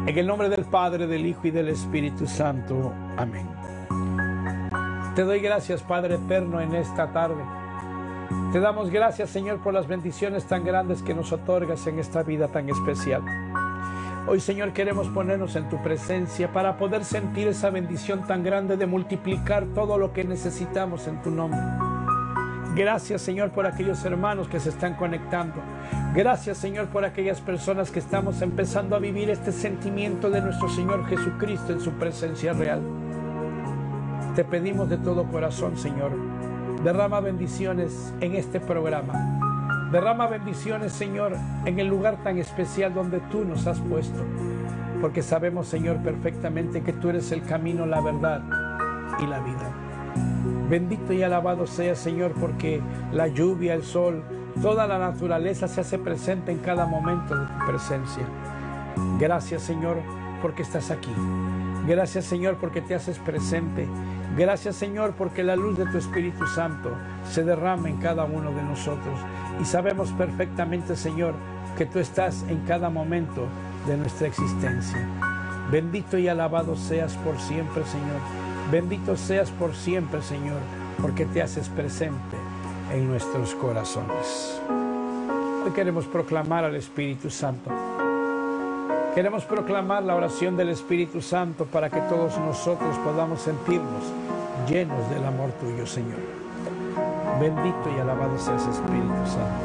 En el nombre del Padre, del Hijo y del Espíritu Santo. Amén. Te doy gracias, Padre eterno, en esta tarde. Te damos gracias, Señor, por las bendiciones tan grandes que nos otorgas en esta vida tan especial. Hoy, Señor, queremos ponernos en tu presencia para poder sentir esa bendición tan grande de multiplicar todo lo que necesitamos en tu nombre. Gracias, Señor, por aquellos hermanos que se están conectando. Gracias, Señor, por aquellas personas que estamos empezando a vivir este sentimiento de nuestro Señor Jesucristo en su presencia real. Te pedimos de todo corazón, Señor, derrama bendiciones en este programa. Derrama bendiciones, Señor, en el lugar tan especial donde tú nos has puesto. Porque sabemos, Señor, perfectamente que tú eres el camino, la verdad y la vida. Bendito y alabado sea, Señor, porque la lluvia, el sol, toda la naturaleza se hace presente en cada momento de tu presencia. Gracias, Señor, porque estás aquí. Gracias, Señor, porque te haces presente. Gracias, Señor, porque la luz de tu Espíritu Santo se derrama en cada uno de nosotros. Y sabemos perfectamente, Señor, que tú estás en cada momento de nuestra existencia. Bendito y alabado seas por siempre, Señor. Bendito seas por siempre, Señor, porque te haces presente en nuestros corazones. Hoy queremos proclamar al Espíritu Santo. Queremos proclamar la oración del Espíritu Santo para que todos nosotros podamos sentirnos llenos del amor tuyo, Señor. Bendito y alabado seas, Espíritu Santo.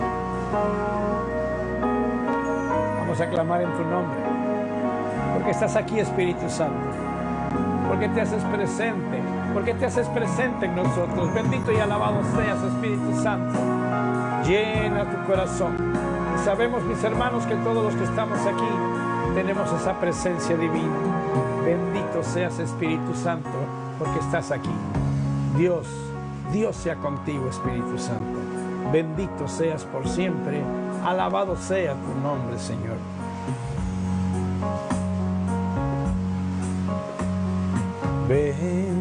Vamos a clamar en tu nombre, porque estás aquí, Espíritu Santo. Porque te haces presente, porque te haces presente en nosotros. Bendito y alabado seas, Espíritu Santo. Llena tu corazón. Y sabemos, mis hermanos, que todos los que estamos aquí tenemos esa presencia divina. Bendito seas, Espíritu Santo, porque estás aquí. Dios sea contigo, Espíritu Santo. Bendito seas por siempre. Alabado sea tu nombre, Señor. Ven